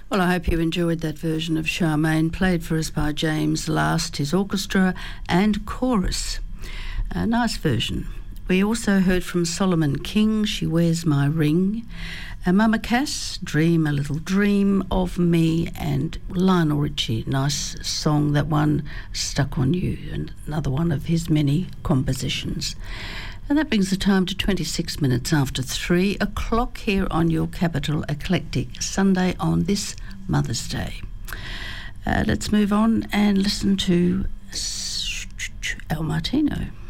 Well, I hope you enjoyed that version of Charmaine, played for us by James Last, his orchestra and chorus. A nice version. We also heard from Solomon King, She Wears My Ring, Mama Cass, Dream a Little Dream of Me, and Lionel Richie, nice song, that one, Stuck on You, and another one of his many compositions. And that brings the time to 26 minutes after 3 o'clock here on your Capital Eclectic Sunday on this Mother's Day. Let's move on and listen to El Martino.